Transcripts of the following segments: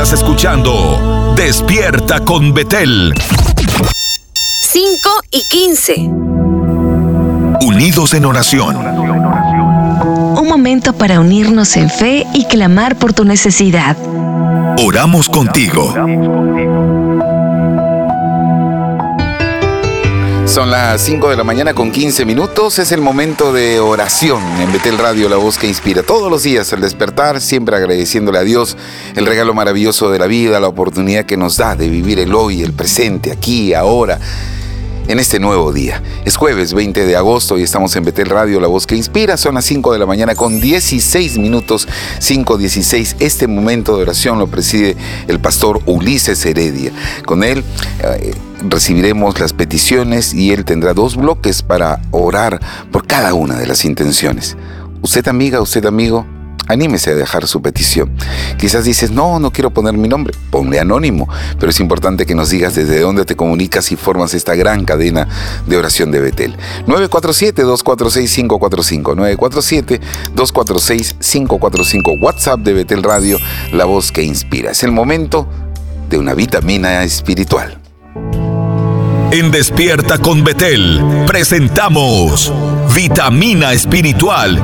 Estás escuchando Despierta con Betel. 5:15. Unidos en oración. Un momento para unirnos en fe y clamar por tu necesidad. Oramos contigo. Son las 5 de la mañana con 15 minutos. Es el momento de oración en Betel Radio, la voz que inspira. Todos los días al despertar, siempre agradeciéndole a Dios el regalo maravilloso de la vida, la oportunidad que nos da de vivir el hoy, el presente, aquí, ahora, en este nuevo día. Es jueves 20 de agosto y estamos en Betel Radio, la voz que inspira. Son las 5 de la mañana con 16 minutos, 5:16. Este momento de oración lo preside el pastor Ulises Heredia. Con él recibiremos las peticiones y él tendrá 2 bloques para orar por cada una de las intenciones. Usted, amiga, usted, amigo, anímese a dejar su petición. Quizás dices, no quiero poner mi nombre. Ponle anónimo. Pero es importante que nos digas desde dónde te comunicas y formas esta gran cadena de oración de Betel. 947-246-545. 947-246-545. WhatsApp de Betel Radio, la voz que inspira. Es el momento de una vitamina espiritual. En Despierta con Betel presentamos Vitamina Espiritual.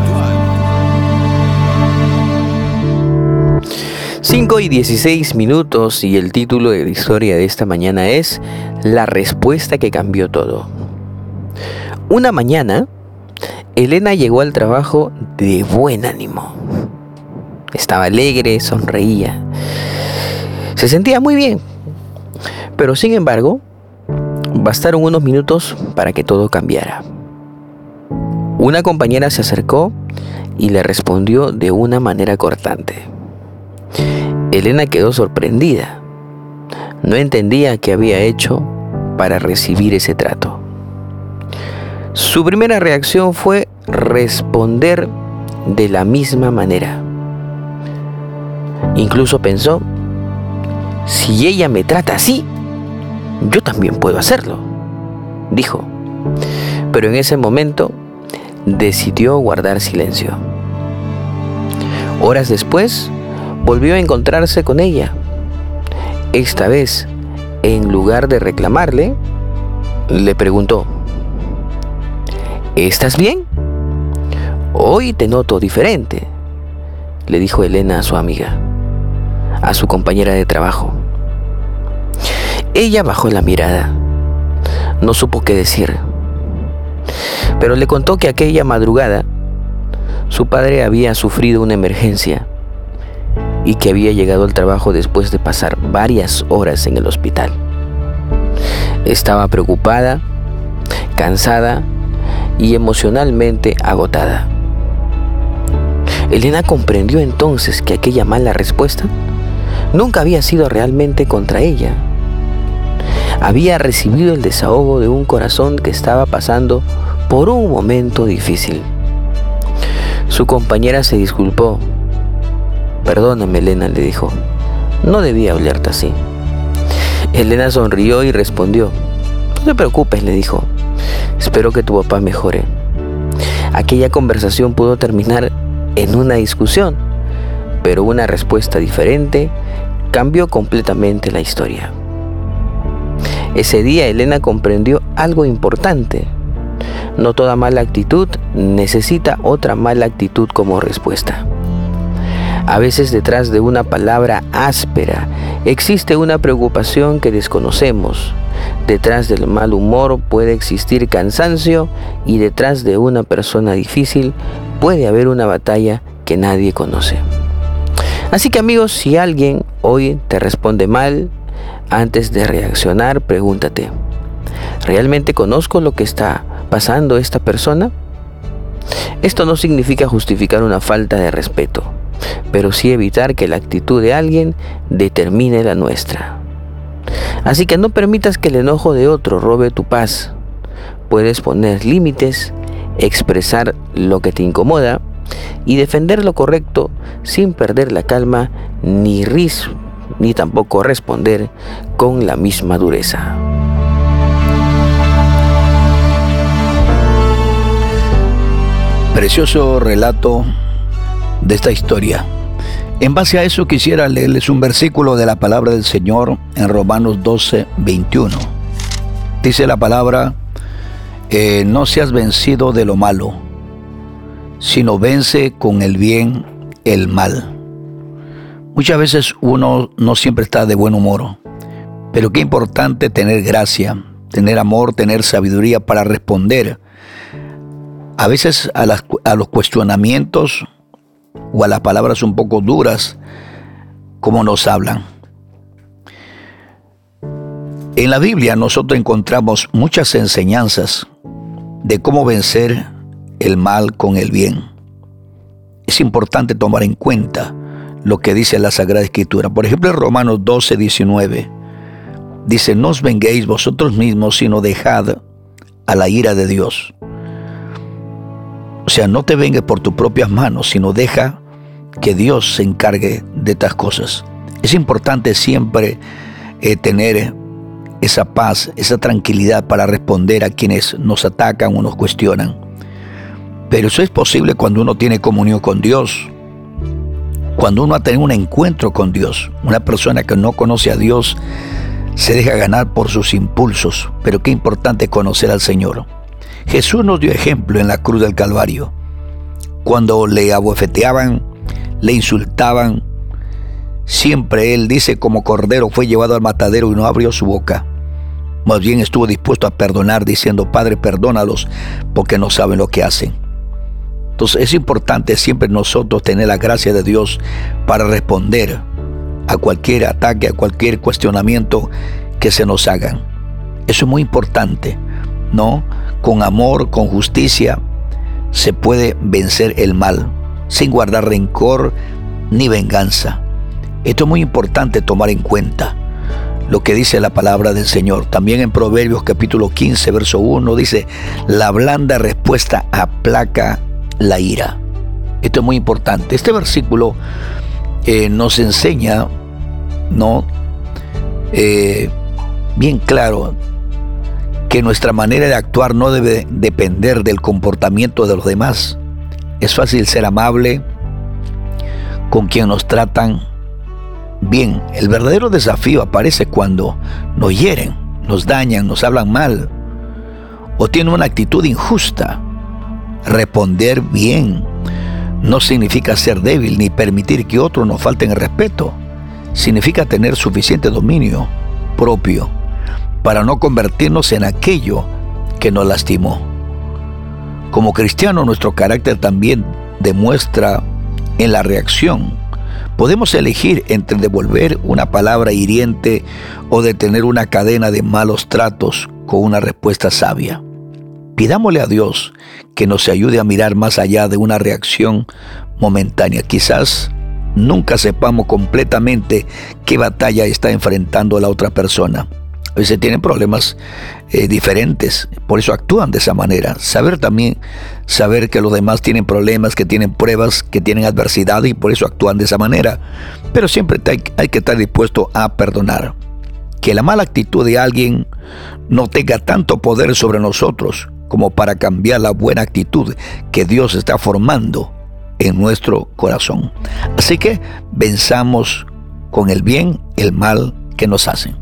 5:16 minutos y el título de la historia de esta mañana es La respuesta que cambió todo. Una mañana, Elena llegó al trabajo de buen ánimo. Estaba alegre, sonreía. Se sentía muy bien. Pero sin embargo, bastaron unos minutos para que todo cambiara. Una compañera se acercó y le respondió de una manera cortante. Elena quedó sorprendida. No entendía qué había hecho para recibir ese trato. Su primera reacción fue responder de la misma manera. Incluso pensó, si ella me trata así, yo también puedo hacerlo, dijo. Pero en ese momento decidió guardar silencio. Horas después, volvió a encontrarse con ella. Esta vez, en lugar de reclamarle, le preguntó, ¿estás bien? Hoy te noto diferente, le dijo Elena a su amiga, a su compañera de trabajo. Ella bajó la mirada. No supo qué decir. Pero le contó que aquella madrugada su padre había sufrido una emergencia y que había llegado al trabajo después de pasar varias horas en el hospital. Estaba preocupada, cansada y emocionalmente agotada. Elena comprendió entonces que aquella mala respuesta nunca había sido realmente contra ella. Había recibido el desahogo de un corazón que estaba pasando por un momento difícil. Su compañera se disculpó. Perdóname, Elena, le dijo. No debía hablarte así. Elena sonrió y respondió. No te preocupes, le dijo. Espero que tu papá mejore. Aquella conversación pudo terminar en una discusión, pero una respuesta diferente cambió completamente la historia. Ese día Elena comprendió algo importante. No toda mala actitud necesita otra mala actitud como respuesta. A veces detrás de una palabra áspera existe una preocupación que desconocemos. Detrás del mal humor puede existir cansancio y detrás de una persona difícil puede haber una batalla que nadie conoce. Así que amigos, si alguien hoy te responde mal, antes de reaccionar, pregúntate, ¿realmente conozco lo que está pasando esta persona? Esto no significa justificar una falta de respeto, pero sí evitar que la actitud de alguien determine la nuestra. Así que no permitas que el enojo de otro robe tu paz. Puedes poner límites, expresar lo que te incomoda y defender lo correcto sin perder la calma ni tampoco responder con la misma dureza. Precioso relato de esta historia. En base a eso quisiera leerles un versículo de la palabra del Señor en Romanos 12, 21. Dice la palabra, no seas vencido de lo malo, sino vence con el bien el mal. Muchas veces uno no siempre está de buen humor, pero qué importante tener gracia, tener amor, tener sabiduría para responder a veces a los cuestionamientos o a las palabras un poco duras como nos hablan. En la Biblia nosotros encontramos muchas enseñanzas de cómo vencer el mal con el bien. Es importante tomar en cuenta lo que dice la Sagrada Escritura. Por ejemplo, en Romanos 12, 19, dice, no os venguéis vosotros mismos, sino dejad a la ira de Dios. O sea, no te vengues por tus propias manos, sino deja que Dios se encargue de estas cosas. Es importante siempre tener esa paz, esa tranquilidad para responder a quienes nos atacan o nos cuestionan. Pero eso es posible cuando uno tiene comunión con Dios, cuando uno ha tenido un encuentro con Dios. Una persona que no conoce a Dios se deja ganar por sus impulsos, pero qué importante conocer al Señor. Jesús nos dio ejemplo en la cruz del Calvario. Cuando le abofeteaban, le insultaban, siempre Él dice, como cordero fue llevado al matadero y no abrió su boca. Más bien estuvo dispuesto a perdonar, diciendo, Padre, perdónalos porque no saben lo que hacen. Entonces es importante siempre nosotros tener la gracia de Dios para responder a cualquier ataque, a cualquier cuestionamiento que se nos hagan. Eso es muy importante, ¿no? Con amor, con justicia, se puede vencer el mal, sin guardar rencor ni venganza. Esto es muy importante tomar en cuenta lo que dice la palabra del Señor. También en Proverbios capítulo 15, verso 1, dice, la blanda respuesta aplaca la ira. Esto es muy importante. Este versículo nos enseña, ¿no? Bien claro, que nuestra manera de actuar no debe depender del comportamiento de los demás. Es fácil ser amable con quien nos tratan bien. El verdadero desafío aparece cuando nos hieren, nos dañan, nos hablan mal o tienen una actitud injusta. Responder bien no significa ser débil ni permitir que otros nos falten el respeto. Significa tener suficiente dominio propio para no convertirnos en aquello que nos lastimó. Como cristianos, nuestro carácter también demuestra en la reacción. Podemos elegir entre devolver una palabra hiriente o detener una cadena de malos tratos con una respuesta sabia. Pidámosle a Dios que nos ayude a mirar más allá de una reacción momentánea. Quizás nunca sepamos completamente qué batalla está enfrentando la otra persona. A veces tienen problemas diferentes, por eso actúan de esa manera. Saber que los demás tienen problemas, que tienen pruebas, que tienen adversidad y por eso actúan de esa manera. Pero siempre hay que estar dispuesto a perdonar. Que la mala actitud de alguien no tenga tanto poder sobre nosotros como para cambiar la buena actitud que Dios está formando en nuestro corazón. Así que venzamos con el bien el mal que nos hacen.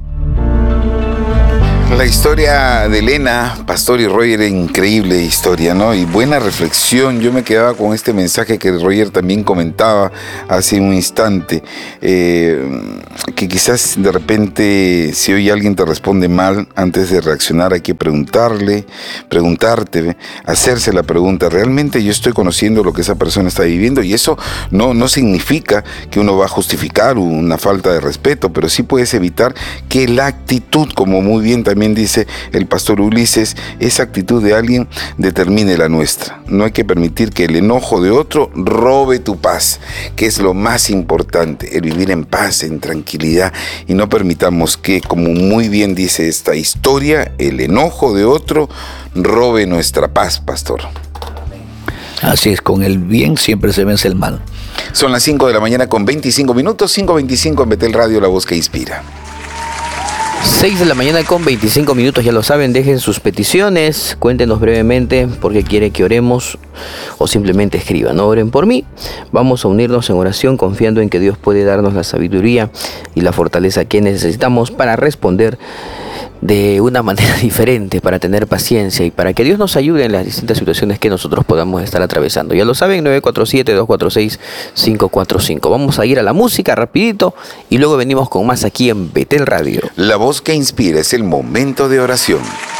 La historia de Elena, Pastor y Roger, increíble historia, ¿no? Y buena reflexión. Yo me quedaba con este mensaje que Roger también comentaba hace un instante, que quizás de repente si hoy alguien te responde mal, antes de reaccionar hay que preguntarte, hacerse la pregunta, ¿realmente yo estoy conociendo lo que esa persona está viviendo? Y eso no significa que uno va a justificar una falta de respeto, pero sí puedes evitar que la actitud, como muy bien también dice el pastor Ulises, esa actitud de alguien determine la nuestra. No hay que permitir que el enojo de otro robe tu paz, que es lo más importante, el vivir en paz, en tranquilidad, y no permitamos que, como muy bien dice esta historia, el enojo de otro robe nuestra paz, pastor. Así es, con el bien siempre se vence el mal. Son las 5 de la mañana con 25 minutos, 5:25 en Betel Radio, la voz que inspira. 6 de la mañana con 25 minutos, ya lo saben, dejen sus peticiones, cuéntenos brevemente por qué quiere que oremos o simplemente escriban, no oren por mí. Vamos a unirnos en oración confiando en que Dios puede darnos la sabiduría y la fortaleza que necesitamos para responder de una manera diferente, para tener paciencia y para que Dios nos ayude en las distintas situaciones que nosotros podamos estar atravesando. Ya lo saben, 947-246-545. Vamos a ir a la música rapidito y luego venimos con más aquí en Betel Radio. La voz que inspira, es el momento de oración.